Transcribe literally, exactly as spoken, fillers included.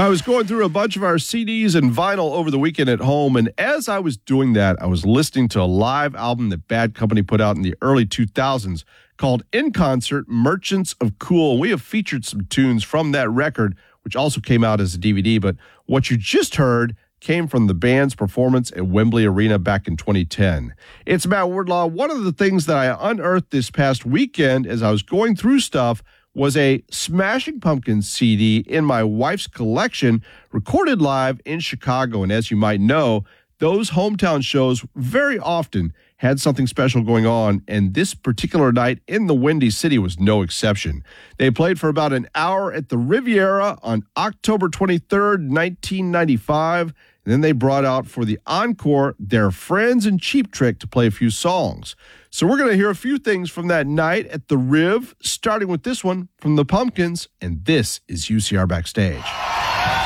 I was going through a bunch of our C Ds and vinyl over the weekend at home, and as I was doing that, I was listening to a live album that Bad Company put out in the early two thousands called In Concert, Merchants of Cool. We have featured some tunes from that record, which also came out as a D V D, but what you just heard came from the band's performance at Wembley Arena back in twenty ten. It's Matt Wardlaw. One of the things that I unearthed this past weekend as I was going through stuff was a Smashing Pumpkins C D in my wife's collection, recorded live in Chicago. And as you might know, those hometown shows very often had something special going on, and this particular night in the Windy City was no exception. They played for about an hour at the Riviera on October twenty-third, nineteen ninety-five, and then they brought out for the encore their friends and Cheap Trick to play a few songs. So we're going to hear a few things from that night at the Riv, starting with this one from the Pumpkins, and this is U C R Backstage.